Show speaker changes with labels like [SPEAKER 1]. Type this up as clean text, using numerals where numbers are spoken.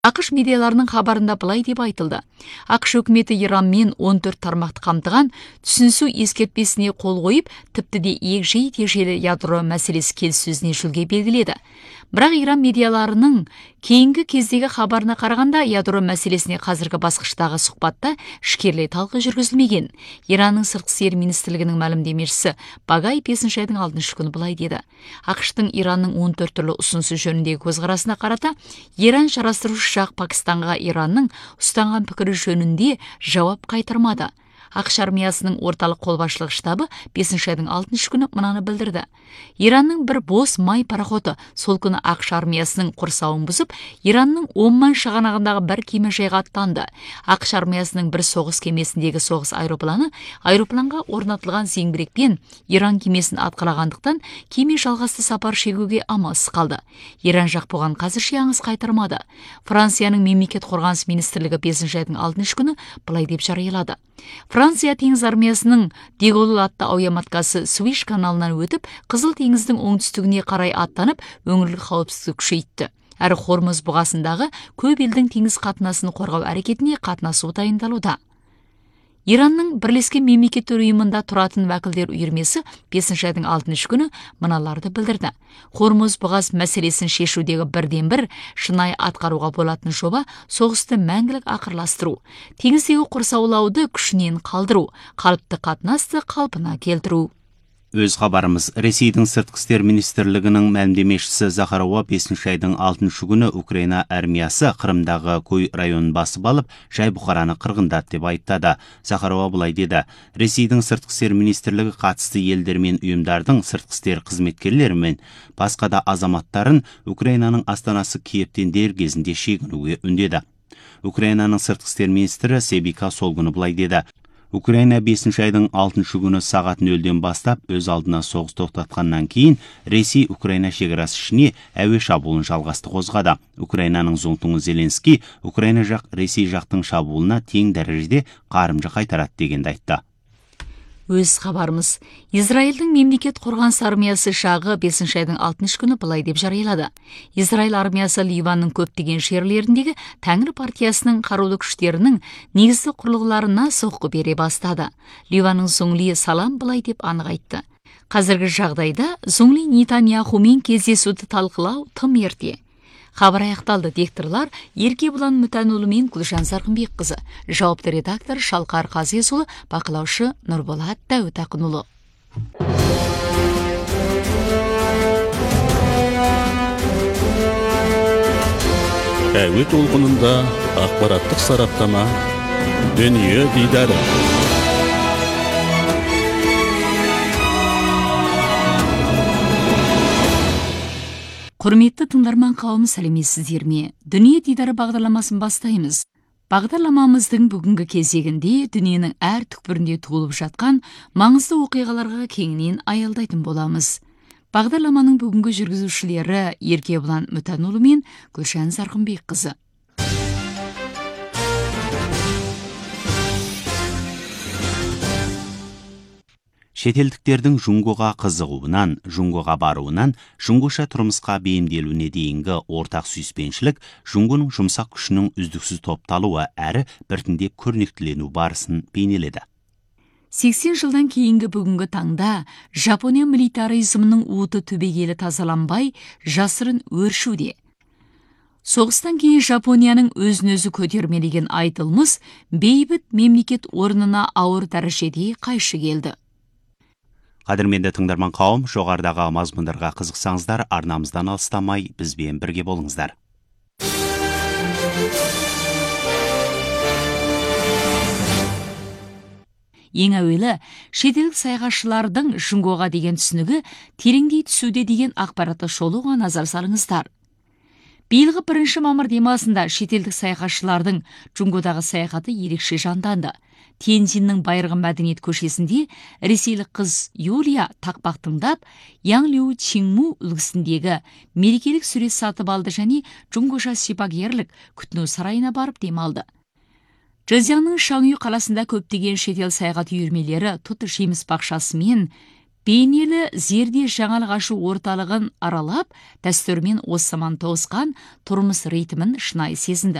[SPEAKER 1] ақш медиаларының хабарында былай деп айтылды. ақш өкіметі Иранмен 14 тармақты қамтыған түсінісу ескертпесіне қол қойып, тіпті де егжей-тегжейлі ядро мәселесі келіссөзіне жүлге белгіледі. Бірақ Иран медиаларының кейінгі кездегі хабарына қарағанда ядро мәселесіне қазіргі басқыштағы сұхбатта ішкерлей талқы жүргізілмеген. Иранның сыртқы істер министрлігінің мәлімдемешісі Багай 5 айдың 6 күні былай деді. ақштың Иранның 14 түрлі ұсынысы жөніндегі көзқарасына қарата, Иран жарастырушы жақ Пакистанға Иранның ұстанған пікірі жөнінде жауап қайтармады. ақш армиясының орталық қолбасшылық штабы 5 айдың 6 күні мынаны білдірді. Иранның бір бос май пароходы сол күні ақш армиясының құрсауын бұзып, Иранның Омман шығанағындағы бір кемежайға аттанды. ақш армиясының бір соғыс кемесіндегі соғыс аэропланға орнатылған зеңбірекпен Иран кемесін атқылағандықтан кеме жалғасты сапар шегуге амалсыз қалды. Иран жақ бұған қазірше аңыз қайтармады. Францияның мемлекет қорғаныс министрлігі 5 айдың 6 күні былай деп жариялады. Франция теңіз армиясының Деголл атты әуе Суиш каналынан өтіп, Қызыл теңіздің оңтүстігіне қарай аттанып, өңірлік қауіпсіздікті күшейтті. Әрі Хормуз бұғасындағы көп елдің теңіз қатынасын қорғау әрекетіне қатынасу дайындалуда. Иранның Бірлескен мемлекеттер ұйымында тұратын уәкілдер үйірмесі 5 айдың 6 күні мыналарды білдірді. Хормуз бұғаз мәселесін шешудегі бірден-бір шынайы атқаруға болатын жоба соғысты мәңгілік ақырластыру, теңіздегі құрсаулауды күшінен қалдыру, қалыпты қатынасты қалпына келтіру.
[SPEAKER 2] Өз хабарымыз, Ресейдің сыртқы істер министрлігінің мәлімдемешісі Захарова 5 айдың 6 күні Украина армиясы Қырымдағы Кой районын басып алып, жай бұқараны қырғындады деп айыптады. Захарова былай деді: Ресейдің сыртқы істер министрлігі қатысты елдер мен ұйымдардың сыртқы істер қызметкерлері мен басқа да азаматтарын Украинаның астанасы Киевтен дер кезінде шегінуге үндеді. Украинаның сыртқы істер министрі Себика сол күні былай деді: Украина 5 айдың 6 күні сағат 0-ден бастап өз алдына соғыс тоқтатқаннан кейін Ресей Украина шекарасы ішіне әуе шабуылын жалғасты қозғады. Украинаның зұлтыңы Зеленский Украина жақ Ресей жақтың шабуылына тең дәрежеде қарымжы қайтарады дегенді айтты.
[SPEAKER 1] Өз хабарымыз, Израильдің мемлекет қорғаныс армиясы жағы 5 айдың 6 күні былай деп жариялады. Израиль армиясы Ливанның көптеген жерлеріндегі Тәңір партиясының қарулы күштерінің негізгі құрылғыларына соққы бере бастады. Ливанның Зуңли Салам былай деп анық айтты: Қазіргі жағдайда Зуңли Нетаньяхумен кездесуді талқылау тым ерте. Хабар аяқталды. Дикторлар Еркебұлан Мүтәнұлы мен Гүлжан Зарқынбекқызы, жауапты редактор Шалқар Қазезұлы, бақылаушы Нұрболат Дәуітақынұлы.
[SPEAKER 3] Әуе толқынында ақпараттық сараптама, дүние дидары.
[SPEAKER 1] Құрметті тыңдарман қауым, сәлеметсіздер ме? Дүние дидары бағдарламасын бастаймыз. Бағдарламамыздың бүгінгі кезегінде дүниенің әр түкпірінде туылып жатқан маңызды оқиғаларға кеңінен аялдайтын боламыз. Бағдарламаның бүгінгі жүргізушілері Еркебұлан Мүтәнұлы мен Гүлжан Зарқынбекқызы.
[SPEAKER 2] Шетелдіктердің Жунгоға қызығуынан, Жунгоға баруынан, Жунгоша тұрмысқа бейімделуіне дейінгі ортақ сүйіспеншілік Жунгоның жұмсақ күшінің үздіксіз топталуы әрі біртіндеп көрнектілену барысын бейнеледі.
[SPEAKER 1] 80 жылдан кейінгі бүгінгі таңда Жапония милитаризмінің уыты түбегейлі тазаланбай, жасырын өршуде. Соғыстан кейін Жапонияның өзін-өзі көтермелеген айтылмыс бейбіт мемлекет орнына ауыр дәрежеде қайшы келді.
[SPEAKER 2] Қадірменді тыңдарман қауым, жоғарыдағы мазмұндарға қызықсаңыздар, арнамыздан алыстамай бізбен бірге болыңыздар.
[SPEAKER 1] Ең әуелі, шетелдік саяхатшылардың Жунгоға деген түсінігі тереңдей түсуде деген ақпаратты шолуға назар салыңыздар. Биылғы 1 мамыр демалысында шетелдік саяхатшылардың Жунгодағы саяхаты ерекше жанданды. Тензиннің байырғы мәдениет көшесінде ресейлік қыз Юлия тақпақтыңдап, Яңлю Чинму үлгісіндегі мерекелік сурет сатып алды және Жунгоша сипагерлік күтіну сарайына барып демалды. Джезянның Шаңю қаласында көптеген шетел саяхат үйірмелері тұт жеміс бақшасы мен бейнелі зерде жаңалық ашу орталығын аралап, дәстүрмен осы заман тоғысқан тұрмыс ритмін шынайы сезінді.